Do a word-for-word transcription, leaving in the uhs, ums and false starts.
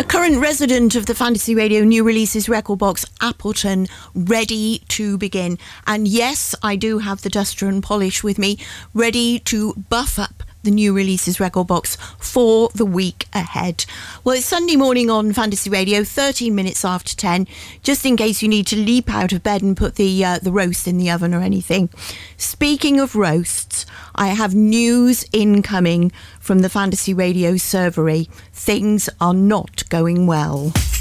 A current resident of the Fantasy Radio New Releases record box, Appleton, ready to begin. And yes, I do have the duster and polish with me, ready to buff up the New Releases record box for the week ahead. Well, it's Sunday morning on Fantasy Radio, thirteen minutes after ten, just in case you need to leap out of bed and put the uh, the roast in the oven or anything. Speaking of roasts, I have news incoming from the Fantasy Radio servery. Things are not going well.